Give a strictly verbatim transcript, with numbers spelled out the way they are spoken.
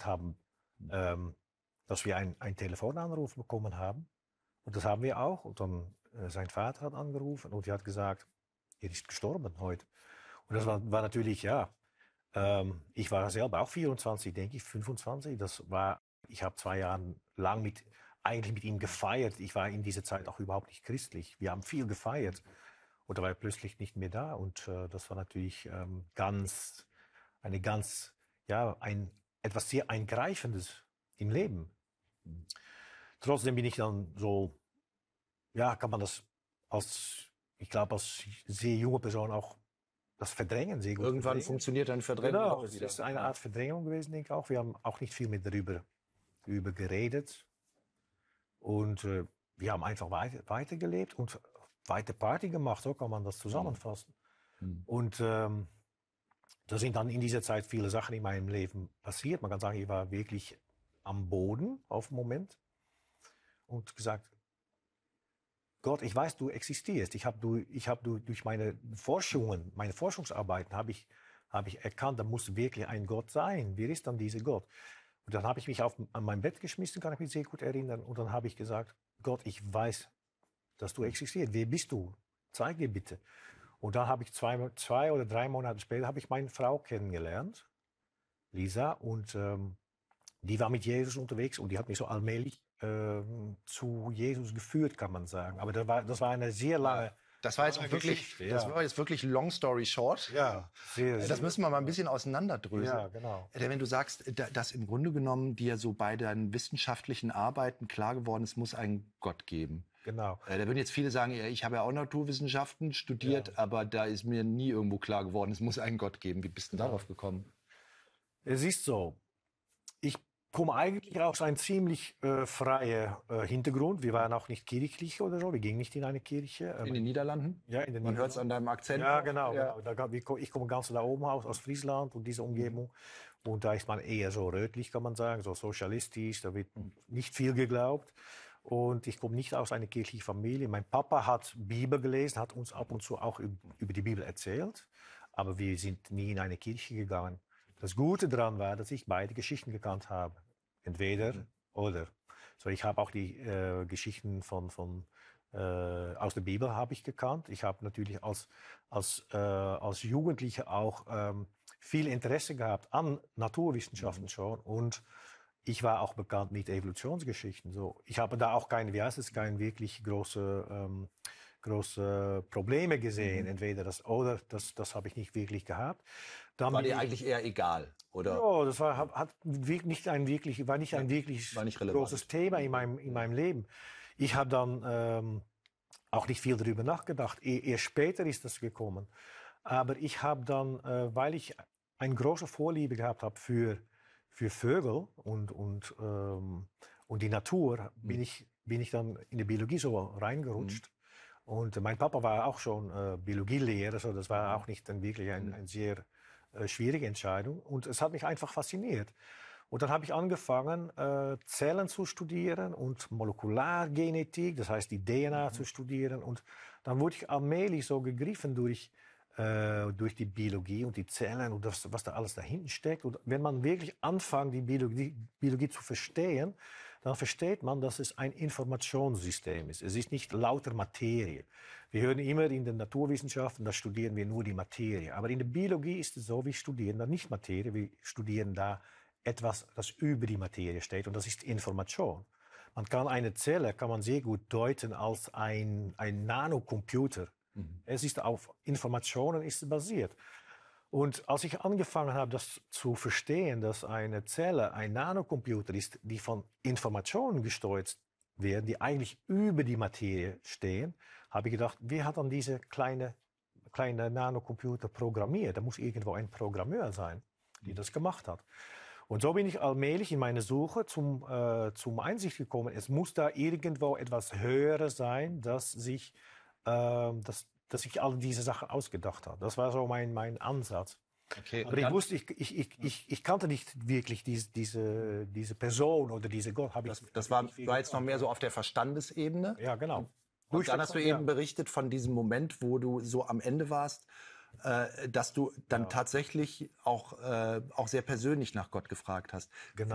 haben, ähm, dass wir einen Telefonanruf bekommen haben. Und das haben wir auch. Und dann äh, sein Vater hat angerufen und er hat gesagt, er ist gestorben heute. Und das war, war natürlich, ja, ähm, ich war selber auch vierundzwanzig, denke ich, fünfundzwanzig. Das war, ich habe zwei Jahre lang mit, eigentlich mit ihm gefeiert. Ich war in dieser Zeit auch überhaupt nicht christlich. Wir haben viel gefeiert. Und da war er plötzlich nicht mehr da. Und äh, das war natürlich ähm, ganz, eine ganz, ja, ein, etwas sehr Eingreifendes im Leben. Trotzdem bin ich dann so, ja, kann man das als, ich glaube, als sehr junge Person auch das Verdrängen sehr gut Irgendwann verdrängen. funktioniert dann Verdrängen Genau, auch es wieder. ist eine Art Verdrängung gewesen, denke ich auch. Wir haben auch nicht viel mehr darüber, darüber geredet. Und äh, wir haben einfach weiter, weitergelebt und weiter Party gemacht, so kann man das zusammenfassen. Mhm. Und ähm, da sind dann in dieser Zeit viele Sachen in meinem Leben passiert. Man kann sagen, ich war wirklich am Boden auf dem Moment und gesagt, Gott, ich weiß, du existierst. Ich habe du, ich hab du, durch meine Forschungen, meine Forschungsarbeiten habe ich, hab ich erkannt, da muss wirklich ein Gott sein. Wer ist dann dieser Gott? Und dann habe ich mich auf, an mein Bett geschmissen, kann ich mich sehr gut erinnern. Und dann habe ich gesagt, Gott, ich weiß, dass du existierst. Wer bist du? Zeig dir bitte. Und dann habe ich zwei, zwei oder drei Monate später habe ich meine Frau kennengelernt, Lisa, und ähm, die war mit Jesus unterwegs und die hat mich so allmählich ähm, zu Jesus geführt, kann man sagen. Aber das war, das war eine sehr lange. Das war jetzt auch wirklich, ja. das war jetzt wirklich long story short. Ja, sehr, sehr. Das müssen wir mal ein bisschen auseinanderdröseln. Ja, genau. Denn wenn du sagst, dass im Grunde genommen dir so bei deinen wissenschaftlichen Arbeiten klar geworden ist, es muss einen Gott geben. Genau. Da würden jetzt viele sagen, ich habe ja auch Naturwissenschaften studiert, ja. aber da ist mir nie irgendwo klar geworden, es muss einen Gott geben. Wie bist du denn darauf gekommen? Es ist so, ich komme eigentlich aus einem ziemlich äh, freien äh, Hintergrund. Wir waren auch nicht kirchlich oder so, wir gingen nicht in eine Kirche. In den Niederlanden? Ja, in den Man hört es an deinem Akzent. Ja, genau. Ja. genau. Da, ich komme ganz da oben aus, aus Friesland und diese Umgebung. Und da ist man eher so rötlich, kann man sagen, so sozialistisch, da wird nicht viel geglaubt. Und ich komme nicht aus einer kirchlichen Familie. Mein Papa hat Bibel gelesen, hat uns ab und zu auch über die Bibel erzählt. Aber wir sind nie in eine Kirche gegangen. Das Gute daran war, dass ich beide Geschichten gekannt habe. Entweder mhm. oder. So, ich habe auch die äh, Geschichten von, von, äh, aus der Bibel habe ich gekannt. Ich habe natürlich als, als, äh, als Jugendlicher auch ähm, viel Interesse gehabt an Naturwissenschaften mhm. schon. Und ich war auch bekannt mit Evolutionsgeschichten. So, ich habe da auch keine, wie heißt es, keine wirklich große, ähm, große Probleme gesehen. Mhm. Entweder das oder das, das habe ich nicht wirklich gehabt. Dann war dir eigentlich eher egal, oder? Ja, das war, hat nicht ein wirklich, war nicht ein wirklich war nicht großes Thema in meinem, in meinem Leben. Ich habe dann ähm, auch nicht viel darüber nachgedacht. E erst später ist das gekommen. Aber ich habe dann, äh, weil ich eine große Vorliebe gehabt habe für für Vögel und, und, ähm, und die Natur, mhm. bin, ich, bin ich dann in die Biologie so reingerutscht. Mhm. Und äh, mein Papa war auch schon äh, Biologielehrer, so das war auch nicht dann wirklich ein, eine sehr äh, schwierige Entscheidung. Und es hat mich einfach fasziniert. Und dann habe ich angefangen, äh, Zellen zu studieren und Molekulargenetik, das heißt die D N A mhm. zu studieren. Und dann wurde ich allmählich so gegriffen durch durch die Biologie und die Zellen und das, was da alles dahinten steckt. Und wenn man wirklich anfängt, die Biologie, Biologie zu verstehen, dann versteht man, dass es ein Informationssystem ist. Es ist nicht lauter Materie. Wir hören immer in den Naturwissenschaften, da studieren wir nur die Materie. Aber in der Biologie ist es so, wir studieren da nicht Materie, wir studieren da etwas, das über die Materie steht, und das ist Information. Man kann eine Zelle, kann man sehr gut deuten als ein, ein Nanocomputer. Es ist auf Informationen ist es basiert. Und als ich angefangen habe, das zu verstehen, dass eine Zelle ein Nanocomputer ist, die von Informationen gesteuert werden, die eigentlich über die Materie stehen, habe ich gedacht, wer hat dann diese kleine, kleine Nanocomputer programmiert? Da muss irgendwo ein Programmeur sein, der das gemacht hat. Und so bin ich allmählich in meiner Suche zum, äh, zum Einsicht gekommen, es muss da irgendwo etwas Höheres sein, das sich Dass, dass ich all diese Sachen ausgedacht habe. Das war so mein, mein Ansatz. Okay, aber ich wusste, ich, ich, ich, ich, ich kannte nicht wirklich diese, diese, diese Person oder diese Gott. Hab das ich, das war, war jetzt noch mehr so auf der Verstandesebene? Ja, genau. Und, und dann hast du eben ja. berichtet von diesem Moment, wo du so am Ende warst, äh, dass du dann ja. tatsächlich auch, äh, auch sehr persönlich nach Gott gefragt hast. Genau.